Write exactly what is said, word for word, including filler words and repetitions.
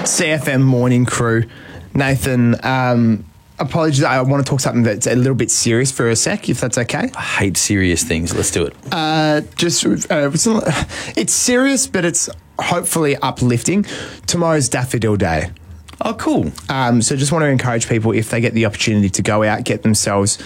C F M morning crew. Nathan, um, apologies, I want to talk something that's a little bit serious for a sec, if that's okay. I hate serious things. Let's do it. Uh, just, uh, it's, it's serious, but it's hopefully uplifting. Tomorrow's Daffodil Day. Oh, cool. Um, so just want to encourage people, if they get the opportunity to go out, get themselves